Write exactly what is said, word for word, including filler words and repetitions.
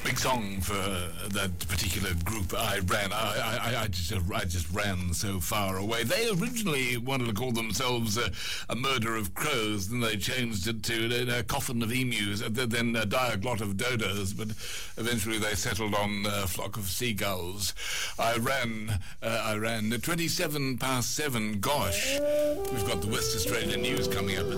Big song for that particular group. I ran. I, I, I just, I just ran so far away. They originally wanted to call themselves uh, a murder of crows, then they changed it to uh, a coffin of emus, and then a diaglot of dodos. But eventually they settled on a flock of seagulls. I ran. Uh, I ran. Twenty-seven past seven. Gosh, we've got the West Australian news coming up.